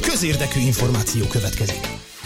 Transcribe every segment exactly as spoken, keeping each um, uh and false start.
közérdekű információ következik.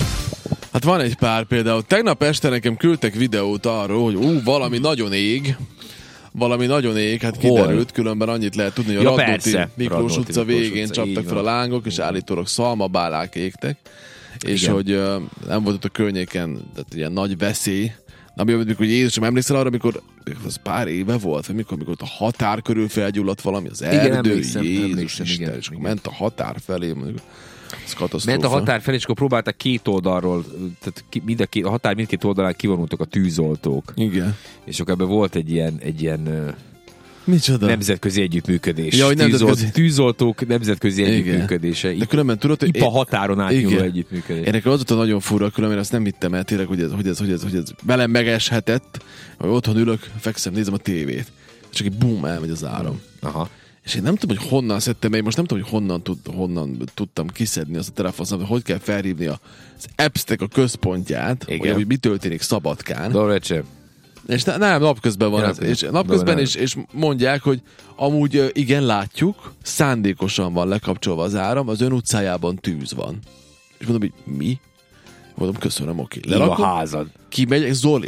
Hát van egy pár például. Tegnap este nekem küldtek videót arról, hogy ú, valami nagyon ég, valami nagyon ég, hát kiderült, különben annyit lehet tudni, hogy a ja, Radnóti Miklós Radnóti utca Miklós végén utca, csaptak fel a lángok, és állítólag szalmabálák égtek, és igen. hogy uh, nem volt ott a környéken tehát ilyen nagy veszély. Na, amikor Jézusom, emlékszel arra, amikor az pár éve volt, vagy mikor, amikor a határ körül felgyulladt valami, az erdő, igen, emlékszem, Jézus emlékszem, Isten, igen, és akkor ment a határ felé, ez katasztrófa. Ment a határ felé, és akkor próbálták két oldalról, tehát mind a, két, a határ mindkét oldalán kivonultak a tűzoltók. Igen. És akkor ebben volt egy ilyen, egy ilyen micsoda? Nemzetközi együttműködés. Ja, Tűzolt, nemzetközi... Tűzoltók nemzetközi igen. együttműködése. De különben tudod, hogy... I P A határon átnyúló együttműködés. Én az volt a nagyon fura, különben azt nem hittem el tényleg, hogy ez, hogy ez, hogy ez, hogy ez velem megeshetett, hogy otthon ülök, fekszem, nézem a tévét. Csak egy bum, elmegy az áram. Aha. És én nem tudom, hogy honnan szedtem meg, most nem tudom, hogy honnan, tud, honnan tudtam kiszedni azt a telefonszámot, hogy kell felhívni az Apps-tek a központját, hogy, hogy mi történik Szabadkán. Dorvecse. És ne, nem, napközben van. Ez, és napközben és, és mondják, hogy amúgy igen, látjuk, szándékosan van lekapcsolva az áram, az ön utcájában tűz van. És mondom, hogy mi? Mondom, köszönöm, oké. Lerakom, a házad. Kimegyek, Zoli.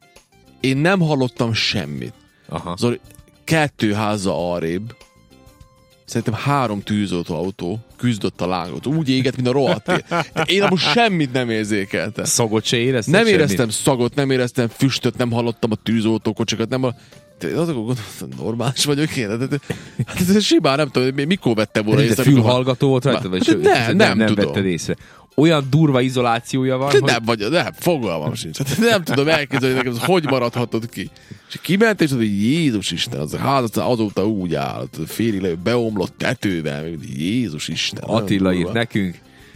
Én nem hallottam semmit. Aha. Zoli, kettő háza arrébb, szerintem három tűzoltó autó küzdött a lángot. Úgy éget, mint a rohadt ér. Én abban semmit nem érzékeltem. Szagot se éreztem? Nem semmit? éreztem szagot, nem éreztem füstöt, nem hallottam a tűzoltókocsikat, nem hallottam. Azok gondoltam, normális vagyok én. Hát ez simán nem tudom, mikor vettem volna észre. Fülhallgató volt rajta? Vagy nem, nem, nem, nem tudom. Vetted észre. Olyan durva izolációja van, de hogy... Nem vagy, nem, fogalmam sincs. Hát nem tudom elképzelni, nekem az hogy maradhatod ki. És kiment, és mondta, hogy Jézus Isten, az a ház azóta úgy áll, félig beomlott tetővel, Jézus Isten. Attila írt nekünk,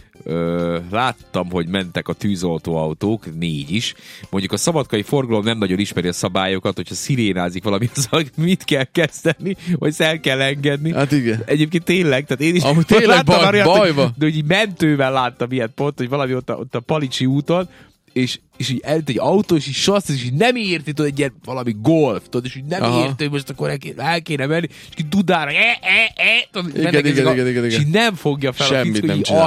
Ö, láttam, hogy mentek a tűzoltóautók, négy is. Mondjuk a szabadkai forgalom nem nagyon ismeri a szabályokat, hogyha szirénázik valami, az mit kell kezdeni, vagy el kell engedni. Hát igen. Egyébként tényleg, tehát én is Amúgy tényleg baj, arra, bajba. hogy, de hogy így mentővel láttam ilyet pont, hogy valami ott a, ott a Palicsi úton, és, és így előtt egy autó, és így sasz, és így nem érti, tudod, egy ilyen valami golf, tudod, és így nem aha. érti, hogy most akkor el kéne, el kéne menni, és így dudára, e, e, e, tudod, igen, igen, igen, igen, igen. és így nem fogja fel semmit a nem fickó, csinál.